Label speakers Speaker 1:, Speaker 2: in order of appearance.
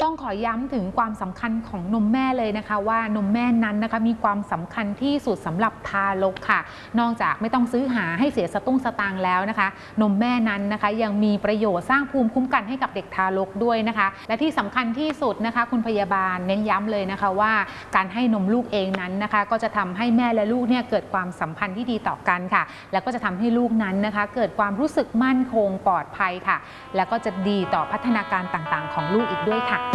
Speaker 1: ต้องขอย้ำถึงความสำคัญของนมแม่เลยนะคะว่านมแม่นั้นนะคะมีความสำคัญที่สุดสำหรับทารกค่ะนอกจากไม่ต้องซื้อหาให้เสียสตางค์แล้วนะคะนมแม่นั้นนะคะยังมีประโยชน์สร้างภูมิคุ้มกันให้กับเด็กทารกด้วยนะคะและที่สำคัญที่สุดนะคะคุณพยาบาลเน้นย้ำเลยนะคะว่าการให้นมลูกเองนั้นนะคะก็จะทำให้แม่และลูกเนี่ยเกิดความสัมพันธ์ที่ดีต่อกันค่ะแล้วก็จะทำให้ลูกนั้นนะคะเกิดความรู้สึกมั่นคงปลอดภัยค่ะแล้วก็จะดีต่อพัฒนาการต่างๆของลูกอีกด้วยค่ะ